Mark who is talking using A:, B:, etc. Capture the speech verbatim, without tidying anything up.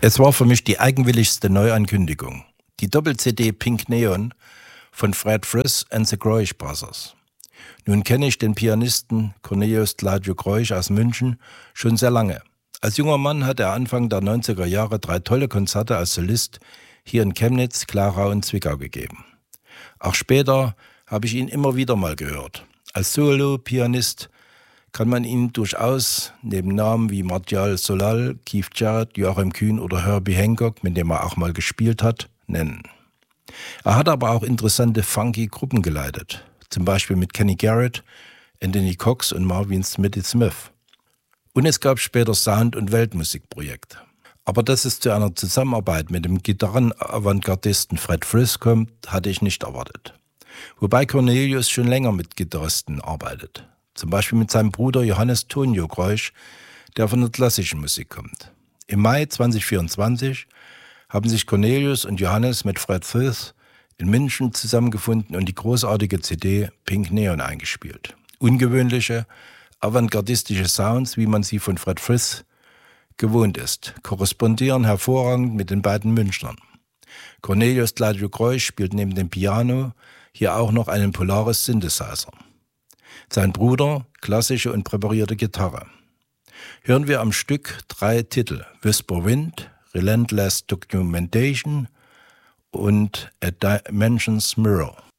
A: Es war für mich die eigenwilligste Neuankündigung. Die Doppel-C D Pink Neon von Fred Frith and the Groisch Brothers. Nun kenne ich den Pianisten Cornelius Gladio Groisch aus München schon sehr lange. Als junger Mann hat er Anfang der neunziger Jahre drei tolle Konzerte als Solist hier in Chemnitz, Klarau und Zwickau gegeben. Auch später habe ich ihn immer wieder mal gehört. Als Solo-Pianist kann man ihn durchaus neben Namen wie Martial Solal, Keith Jarrett, Joachim Kühn oder Herbie Hancock, mit dem er auch mal gespielt hat, nennen. Er hat aber auch interessante funky Gruppen geleitet, zum Beispiel mit Kenny Garrett, Anthony Cox und Marvin Smitty Smith. Und es gab später Sound- und Weltmusikprojekte. Aber dass es zu einer Zusammenarbeit mit dem Gitarren-Avantgardisten Fred Frith kommt, hatte ich nicht erwartet. Wobei Cornelius schon länger mit Gitarristen arbeitet. Zum Beispiel mit seinem Bruder Johannes Tonio Groisch, der von der klassischen Musik kommt. Im Mai zweitausendvierundzwanzig haben sich Cornelius und Johannes mit Fred Frith in München zusammengefunden und die großartige C D Pink Neon eingespielt. Ungewöhnliche, avantgardistische Sounds, wie man sie von Fred Frith gewohnt ist, korrespondieren hervorragend mit den beiden Münchnern. Cornelius Gladio Groisch spielt neben dem Piano hier auch noch einen Polaris Synthesizer. Sein Bruder klassische und präparierte Gitarre. Hören wir am Stück drei Titel: Whisper Wind, Relentless Documentation und A Dimensions Mirror.